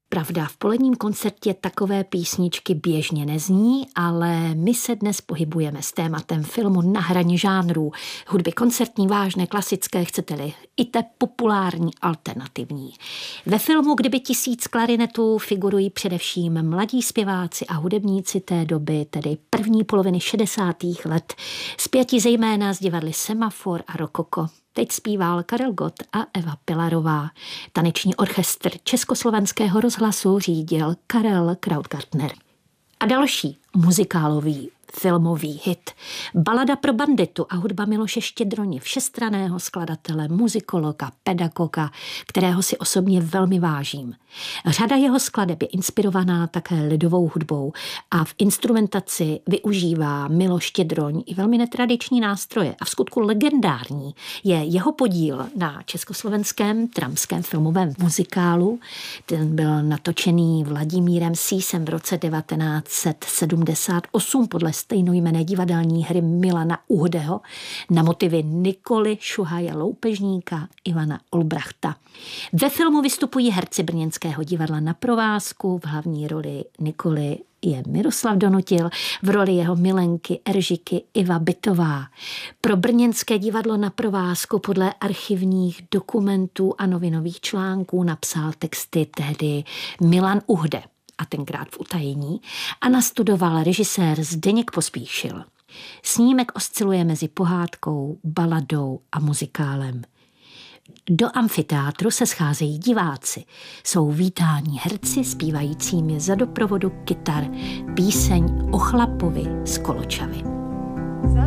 Pravda, v poledním koncertě takové písničky běžně nezní, ale my se dnes pohybujeme s tématem filmu na hraně žánrů. Hudby koncertní, vážné, klasické, chcete-li, i té populární, alternativní. Ve filmu Kdyby 1000 klarinetů figurují především mladí zpěváci a hudebníci té doby, tedy první poloviny 60. let, spjati zejména s divadly Semafor a Rokoko. Teď zpíval Karel Gott a Eva Pilarová. Taneční orchestr Československého rozhlasu řídil Karel Krautgartner. A další muzikálový filmový hit. Balada pro banditu a hudba Miloše Štědroně, všestranného skladatele, muzikologa, pedagoga, kterého si osobně velmi vážím. Řada jeho skladeb je inspirovaná také lidovou hudbou a v instrumentaci využívá Miloš Štědroň i velmi netradiční nástroje a v skutku legendární je jeho podíl na československém tramském filmovém muzikálu. Ten byl natočený Vladimírem Sísem v roce 1978 podle stejnojmenné divadelní hry Milana Uhdeho na motivy Nikoly Šuhaje Loupežníka, Ivana Olbrachta. Ve filmu vystupují herci brněnského divadla Na provázku, v hlavní roli Nikoly je Miroslav Donutil, v roli jeho milenky Eržiky Iva Bytová. Pro brněnské divadlo Na provázku podle archivních dokumentů a novinových článků napsal texty tehdy Milan Uhde, a tenkrát v utajení, a nastudoval režisér Zdeněk Pospíšil. Snímek osciluje mezi pohádkou, baladou a muzikálem. Do amfiteátru se scházejí diváci. Jsou vítáni herci zpívajícími za doprovodu kytar píseň o chlapovi z Koločavy.